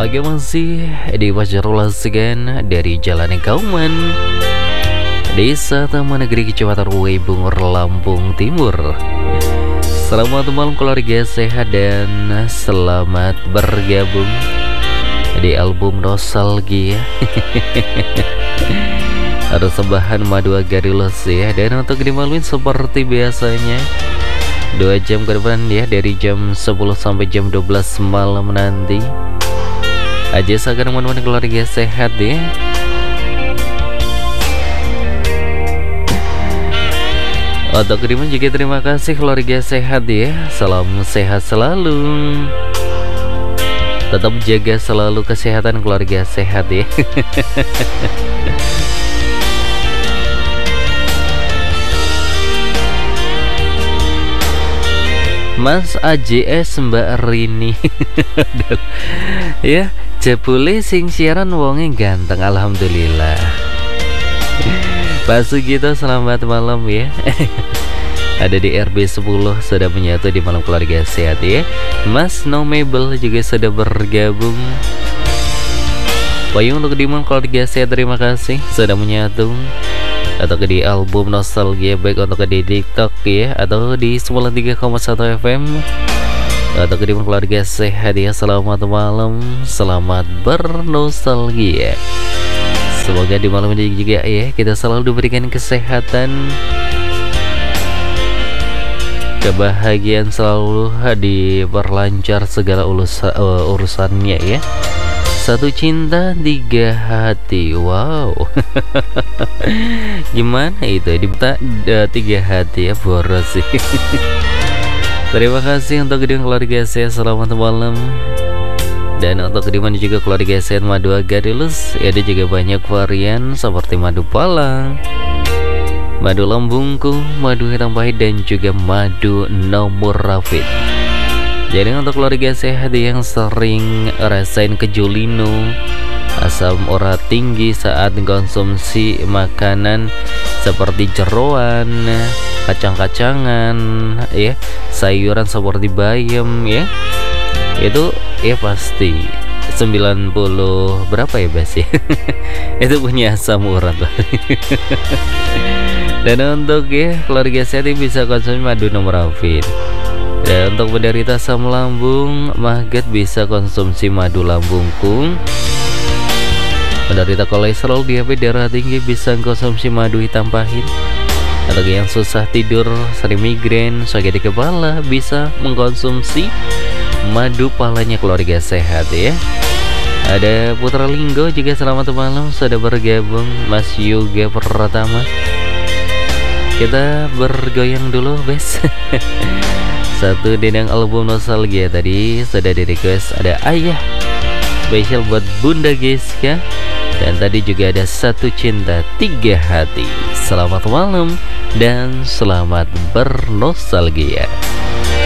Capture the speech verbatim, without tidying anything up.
Oke, masih di Pasarul Segan dari Jalan Kauman, Desa Taman Negeri, Kecamatan Wibungur, Lampung Timur. Selamat malam keluarga, sehat dan selamat bergabung di album nostalgia. Ada sembahan Madu Agarilus ya. Dan untuk dimaluin seperti biasanya dua jam ke depan ya, dari jam sepuluh sampai jam dua belas malam nanti. Aja seakan teman-teman keluarga sehat ya. Untuk kiriman juga terima kasih keluarga sehat ya. Salam sehat selalu. Tetap jaga selalu kesehatan keluarga sehat ya. Mas A J S Mbak Rini. Ya, jebule sing siaran wonge ganteng, alhamdulillah. Pak Sugito selamat malam ya. Ada di R B sepuluh sudah menyatu di malam keluarga sehat ya. Mas No Mabel juga sudah bergabung. Payung untuk di malam keluarga sehat, terima kasih sudah menyatu. Atau ke di album nostalgia, baik untuk ke di TikTok ya, atau di sembilan puluh tiga koma satu F M, atau ke di keluarga sehat ya. Selamat malam, selamat bernostalgia. Semoga di malam ini juga ya kita selalu diberikan kesehatan, kebahagiaan, selalu diperlancar segala urusan, uh, urusannya ya. Satu cinta, tiga hati. Wow. Gimana itu? Dipta uh, tiga hati ya, boros sih. Terima kasih untuk kedua keluarga saya, selamat malam. Dan untuk kedua juga keluarga saya Madu Agarilus. Ada juga banyak varian seperti madu pala, madu lambungku, madu hitam pahit, dan juga madu nomor rafid. Jadi untuk keluarga sehat yang sering rasain kejulino, asam urat tinggi saat konsumsi makanan seperti jeroan, kacang-kacangan ya, sayuran seperti bayam ya, itu ya pasti sembilan puluh berapa ya Bas ya. Itu punya asam urat. Dan untuk ya keluarga sehat yang bisa konsumsi madu nomor rafid. Dan untuk penderita asam lambung maggot bisa konsumsi madu lambungku. Penderita kolesterol, diabetes, darah tinggi bisa konsumsi madu hitam pahit. Atau yang susah tidur, sering migrain, sakit di kepala, bisa mengkonsumsi madu palanya keluarga sehat ya. Ada Putra Linggo juga selamat malam sudah bergabung. Mas Yoga Pratama, kita bergoyang dulu Bes. Satu dendang album nostalgia tadi sudah di request, ada Ayah spesial buat Bunda Giska. Dan tadi juga ada Satu Cinta Tiga Hati. Selamat malam dan selamat bernostalgia.